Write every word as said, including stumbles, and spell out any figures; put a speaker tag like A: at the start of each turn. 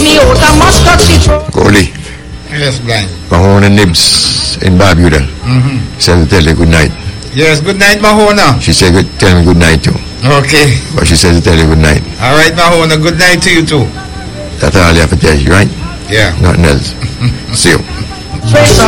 A: Goalie.
B: Yes, blind.
A: Mahona Nibs in Barbuda.
B: Mm-hmm.
A: Said to tell you good night.
B: Yes, good night, Mahona.
A: She said good, tell me good night too.
B: Okay.
A: But she said to tell you good night.
B: All right, Mahona. Good night to you too.
A: That's all you have to tell you, right?
B: Yeah.
A: Nothing else. See you.